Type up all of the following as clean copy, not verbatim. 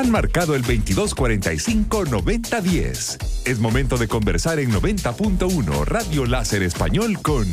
Han marcado el 2245-9010. Es momento de conversar en 90.1 Radio Láser Español con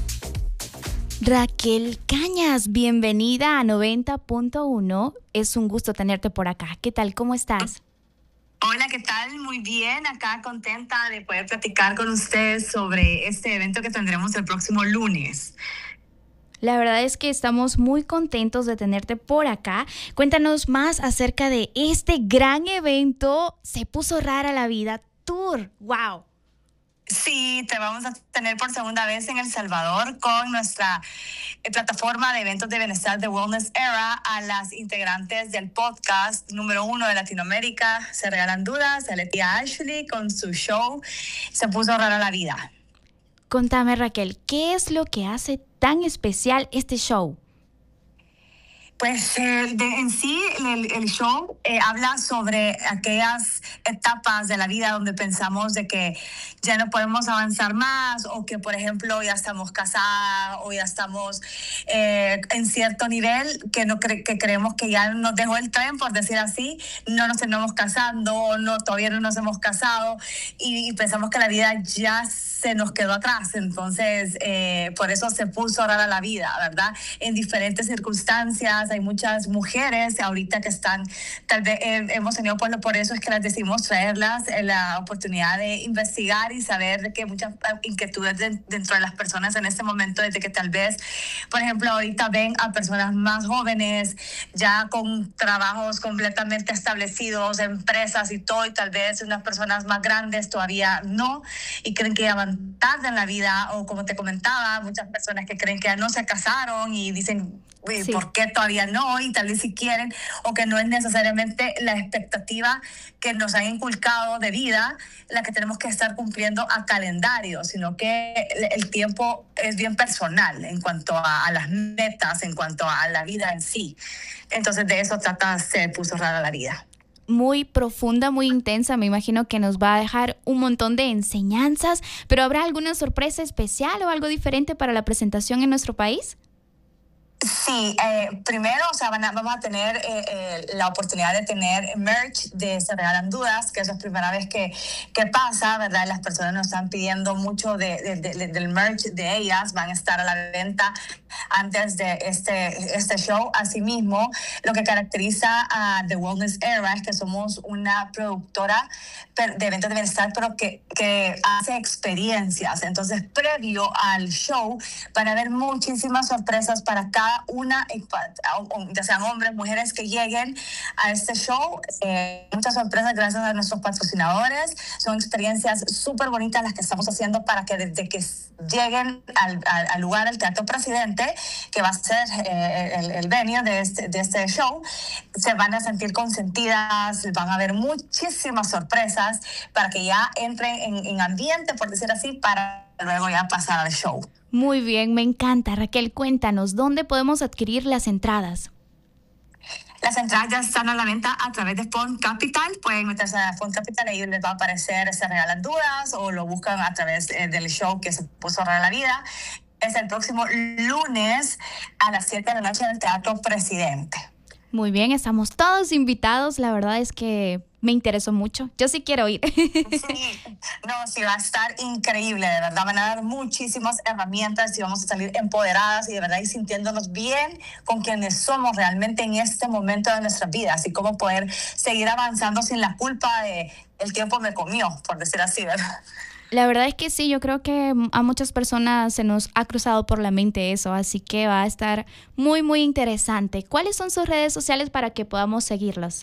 Raquel Cañas. Bienvenida a 90.1. Es un gusto tenerte por acá. ¿Qué tal? ¿Cómo estás? Hola, ¿qué tal? Muy bien, acá contenta de poder platicar con ustedes sobre este evento que tendremos el próximo lunes. La verdad es que estamos muy contentos de tenerte por acá. Cuéntanos más acerca de este gran evento. Se puso rara la vida Tour. ¡Wow! Sí, te vamos a tener por segunda vez en El Salvador con nuestra plataforma de eventos de bienestar de Wellness Era a las integrantes del podcast número 1 de Latinoamérica, Se Regalan Dudas, a Letia Ashley con su show Se Puso Rara la Vida. Contame, Raquel, ¿qué es lo que hace tan especial este show? Pues en sí el show habla sobre aquellas etapas de la vida donde pensamos de que ya no podemos avanzar más, o que por ejemplo ya estamos casadas o ya estamos en cierto nivel que que creemos que ya nos dejó el tren, por decir así, no nos estamos casando, no, todavía no nos hemos casado y pensamos que la vida ya se nos quedó atrás. Entonces por eso se puso rara la vida, ¿verdad? En diferentes circunstancias. Hay muchas mujeres ahorita que están, tal vez hemos tenido, por eso es que las decidimos traerlas, la oportunidad de investigar y saber que muchas inquietudes dentro de las personas en este momento, desde que tal vez, por ejemplo, ahorita ven a personas más jóvenes, ya con trabajos completamente establecidos, empresas y todo, y tal vez unas personas más grandes todavía no, y creen que ya van tarde en la vida, o como te comentaba, muchas personas que creen que ya no se casaron y dicen, sí, ¿por qué todavía no? Y tal vez si quieren, o que no es necesariamente la expectativa que nos han inculcado de vida la que tenemos que estar cumpliendo a calendario, sino que el tiempo es bien personal en cuanto a las metas, en cuanto a la vida en sí. Entonces de eso trata Se Puso Rara la Vida. Muy profunda, muy intensa. Me imagino que nos va a dejar un montón de enseñanzas, pero ¿habrá alguna sorpresa especial o algo diferente para la presentación en nuestro país? Sí, primero, o sea, vamos a tener la oportunidad de tener merch de Se Regalan Dudas, que eso es primera vez que pasa, ¿verdad? Las personas nos están pidiendo mucho del merch de ellas, van a estar a la venta antes de este show. Asimismo, lo que caracteriza a The Wellness Era es que somos una productora de eventos de bienestar, pero que hace experiencias. Entonces, previo al show, van a haber muchísimas sorpresas para cada una, ya sean hombres, mujeres que lleguen a este show. Muchas sorpresas gracias a nuestros patrocinadores. Son experiencias súper bonitas las que estamos haciendo para que desde que lleguen al lugar, al Teatro Presidente, que va a ser el venue de este show, se van a sentir consentidas, van a haber muchísimas sorpresas para que ya entren en ambiente, por decir así, para luego ya pasar al show. Muy bien, me encanta. Raquel, cuéntanos, ¿dónde podemos adquirir las entradas? Las entradas ya están a la venta a través de Font Capital. Pueden meterse a Font Capital, ahí les va a aparecer Se Regalan Dudas, o lo buscan a través del show que Se Puso Rara la Vida. Es el próximo lunes a las 7 de la noche en el Teatro Presidente. Muy bien, estamos todos invitados. La verdad es que me interesó mucho. Yo sí quiero ir. Sí, va a estar increíble, de verdad. Van a dar muchísimas herramientas y vamos a salir empoderadas y de verdad y sintiéndonos bien con quienes somos realmente en este momento de nuestras vidas, y cómo poder seguir avanzando sin la culpa de el tiempo me comió, por decir así, ¿verdad? La verdad es que sí, yo creo que a muchas personas se nos ha cruzado por la mente eso, así que va a estar muy, muy interesante. ¿Cuáles son sus redes sociales para que podamos seguirlas?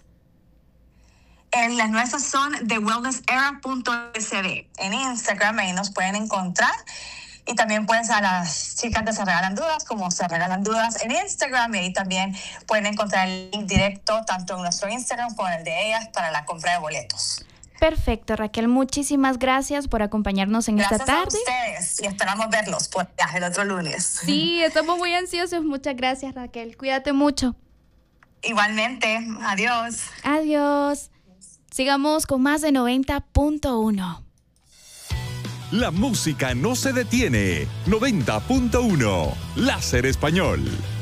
Las nuestras son thewellnessera.sb. En Instagram ahí nos pueden encontrar. Y también pues a las chicas de Se Regalan Dudas, como Se Regalan Dudas en Instagram, y ahí también pueden encontrar el link directo tanto en nuestro Instagram como en el de ellas para la compra de boletos. Perfecto, Raquel, muchísimas gracias por acompañarnos en esta tarde. Gracias a ustedes y esperamos verlos por el otro lunes. Sí, estamos muy ansiosos. Muchas gracias, Raquel. Cuídate mucho. Igualmente. Adiós. Adiós. Sigamos con más de 90.1. La música no se detiene. 90.1 Láser Español.